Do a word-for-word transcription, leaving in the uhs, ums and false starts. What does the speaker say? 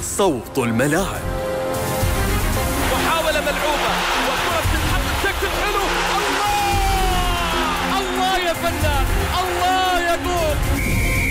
صوت الملاعب. محاولة ملعوبة وكرة تتحط بشكل حلو. الله الله يا فنان.